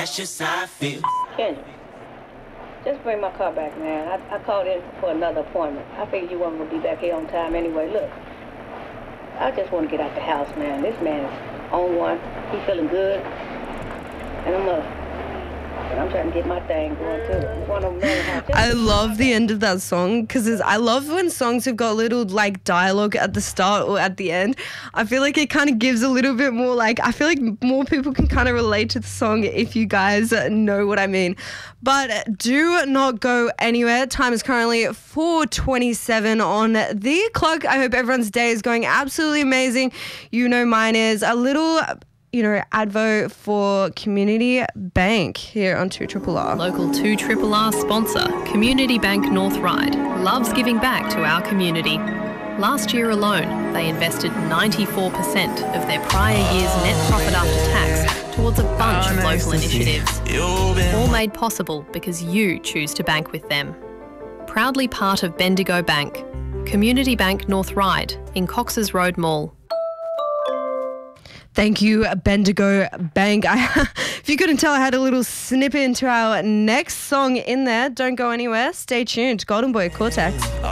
that's just how I feel. Kendra, just bring my car back, man. I called in for another appointment. I figured you weren't going to be back here on time anyway. Look, I just want to get out the house, man. This man is on one. He's feeling good. And I'm trying to get my thing going too. I love the end of that song because I love when songs have got little like dialogue at the start or at the end. I feel like it kind of gives a little bit more like, I feel like more people can kind of relate to the song if you guys know what I mean. But do not go anywhere. Time is currently 4:27 on the clock. I hope everyone's day is going absolutely amazing. You know mine is. A little advo for Community Bank here on 2RRR. Local 2RRR sponsor, Community Bank North Ryde, loves giving back to our community. Last year alone, they invested 94% of their prior year's net profit after tax towards a bunch of local initiatives, all made possible because you choose to bank with them. Proudly part of Bendigo Bank, Community Bank North Ryde in Cox's Road Mall. Thank you, Bendigo Bank. If you couldn't tell, I had a little snippet into our next song in there. Don't go anywhere. Stay tuned. Golden Boy, Cortex.